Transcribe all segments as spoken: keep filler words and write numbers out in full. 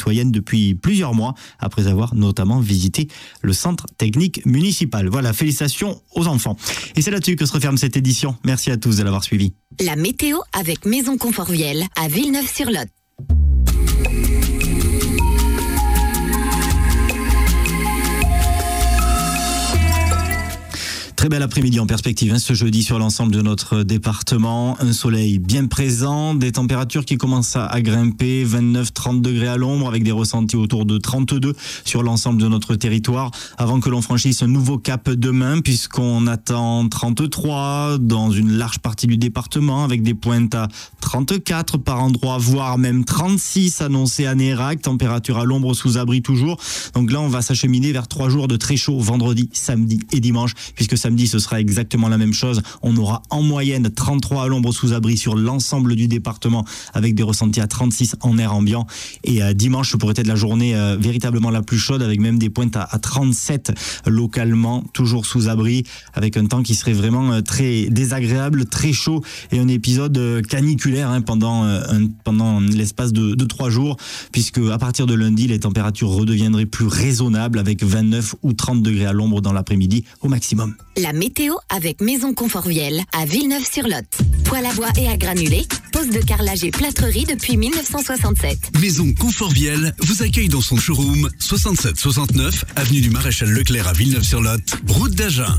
citoyenne depuis plusieurs mois, après avoir notamment visité le centre technique municipal. Voilà, félicitations aux enfants. Et c'est là-dessus que se referme cette édition. Merci à tous de l'avoir suivi. La météo avec Maison Confort Viel à Villeneuve-sur-Lot. Très bel après-midi en perspective hein, ce jeudi sur l'ensemble de notre département. Un soleil bien présent, des températures qui commencent à, à grimper, vingt-neuf trente degrés à l'ombre avec des ressentis autour de trente-deux sur l'ensemble de notre territoire avant que l'on franchisse un nouveau cap demain puisqu'on attend trente-trois dans une large partie du département avec des pointes à trente-quatre par endroit, voire même trente-six annoncées à Nérac, température à l'ombre sous abri toujours. Donc là on va s'acheminer vers trois jours de très chaud vendredi, samedi et dimanche puisque ça Samedi, ce sera exactement la même chose. On aura en moyenne trente-trois à l'ombre sous abri sur l'ensemble du département avec des ressentis à trente-six en air ambiant. Et euh, dimanche pourrait être la journée euh, véritablement la plus chaude avec même des pointes à, à trente-sept localement, toujours sous abri, avec un temps qui serait vraiment euh, très désagréable, très chaud et un épisode euh, caniculaire hein, pendant, euh, un, pendant l'espace de, de trois jours, puisque à partir de lundi, les températures redeviendraient plus raisonnables avec vingt-neuf ou trente degrés à l'ombre dans l'après-midi au maximum. La météo avec Maison Confort Viel à Villeneuve-sur-Lot. Poêle à bois et à granulés, pose de carrelage et plâtrerie depuis dix-neuf cent soixante-sept. Maison Confort Viel vous accueille dans son showroom soixante-sept soixante-neuf avenue du Maréchal Leclerc à Villeneuve-sur-Lot, route d'Agen.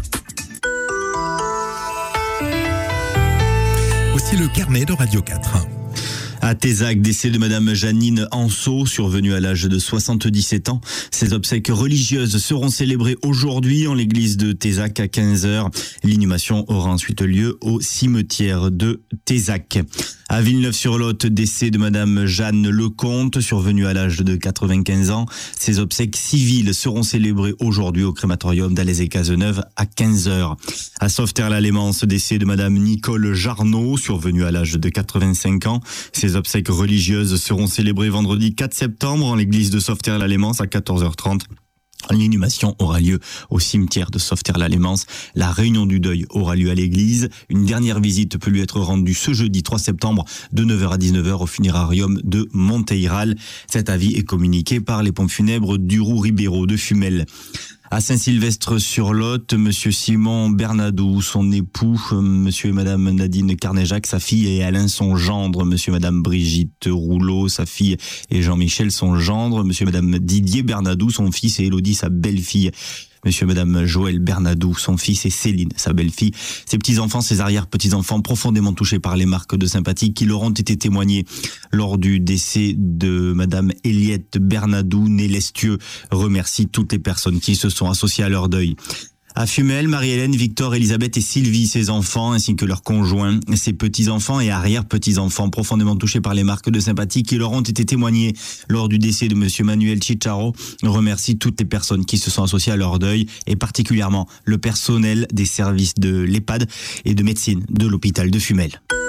Voici le carnet de Radio quatre. À Tézac, décès de Madame Janine Anceau, survenue à l'âge de soixante-dix-sept ans. Ses obsèques religieuses seront célébrées aujourd'hui en l'église de Tézac à quinze heures. L'inhumation aura ensuite lieu au cimetière de Tézac. À Villeneuve-sur-Lot, décès de Madame Jeanne Lecomte, survenue à l'âge de quatre-vingt-quinze ans. Ses obsèques civiles seront célébrées aujourd'hui au crématorium d'Alès-et-Cazeneuve à quinze heures. À Sauveterre-la-Lémance, décès de Madame Nicole Jarnot, survenue à l'âge de quatre-vingt-cinq ans. Ses obsèques religieuses seront célébrées vendredi quatre septembre en l'église de Sauveterre-la-Lémance à quatorze heures trente. L'inhumation aura lieu au cimetière de Sauveterre-la-Lémance. La réunion du deuil aura lieu à l'église. Une dernière visite peut lui être rendue ce jeudi trois septembre de neuf heures à dix-neuf heures au funérarium de Monteyral. Cet avis est communiqué par les pompes funèbres du Roux-Ribéraud de Fumel. À Saint-Sylvestre-sur-Lot, Monsieur Simon Bernadou, son époux, Monsieur et Madame Nadine Carnéjac, sa fille, et Alain, son gendre, Monsieur et Madame Brigitte Rouleau, sa fille, et Jean-Michel, son gendre, Monsieur et Madame Didier Bernadou, son fils, et Élodie, sa belle-fille. Monsieur et Madame Joël Bernadou, son fils, et Céline, sa belle-fille. Ses petits-enfants, ses arrière-petits-enfants, profondément touchés par les marques de sympathie qui leur ont été témoignées lors du décès de Madame Eliette Bernadou, née Lestieux, remercie toutes les personnes qui se sont associées à leur deuil. À Fumel, Marie-Hélène, Victor, Elisabeth et Sylvie, ses enfants, ainsi que leurs conjoints, ses petits-enfants et arrière-petits-enfants, profondément touchés par les marques de sympathie qui leur ont été témoignées lors du décès de Monsieur Manuel Chicharo, remercie toutes les personnes qui se sont associées à leur deuil, et particulièrement le personnel des services de l'EHPAD et de médecine de l'hôpital de Fumel.